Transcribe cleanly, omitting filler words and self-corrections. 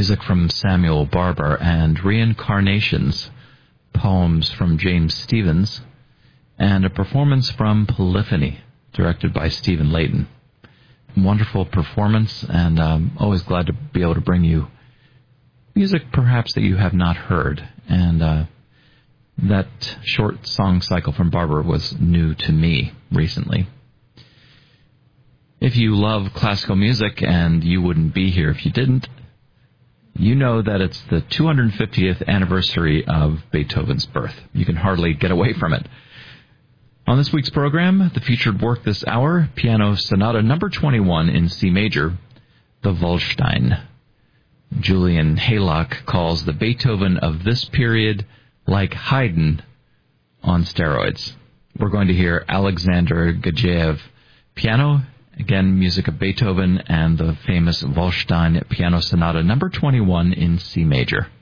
music from Samuel Barber, and Reincarnations, poems from James Stephens, and a performance from Polyphony, directed by Stephen Layton. Wonderful performance, and I'm always glad to be able to bring you music perhaps that you have not heard. And that short song cycle from Barber was new to me recently. If you love classical music, and you wouldn't be here if you didn't, you know that it's the 250th anniversary of Beethoven's birth. You can hardly get away from it. On this week's program, the featured work this hour, Piano Sonata Number 21 in C major, the Waldstein. Julian Haylock calls the Beethoven of this period like Haydn on steroids. We're going to hear Alexander Gajeev piano, again music of Beethoven, and the famous Waldstein Piano Sonata Number 21 in C major.